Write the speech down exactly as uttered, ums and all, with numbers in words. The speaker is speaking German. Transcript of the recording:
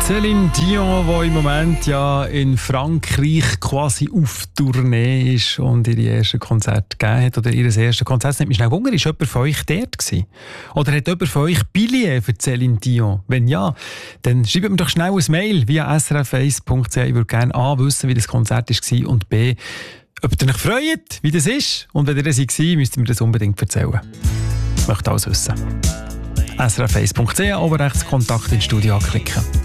Céline Dion, die im Moment ja in Frankreich quasi auf Tournee ist und ihre ersten Konzerte gegeben hat, oder ihr erstes Konzert. Das nimmt mich schnell Wunder, ist jemand von euch dort gewesen? Oder hat jemand von euch Billett für Céline Dion? Wenn ja, dann schreibt mir doch schnell ein Mail via s r f eins punkt c h. Ich würde gerne A, wissen, wie das Konzert war und B, ob ihr euch freut, wie das ist. Und wenn ihr das war, müsst ihr mir das unbedingt erzählen. Ich möchte alles wissen. s r f eins punkt c h, oben rechts Kontakt ins Studio anklicken.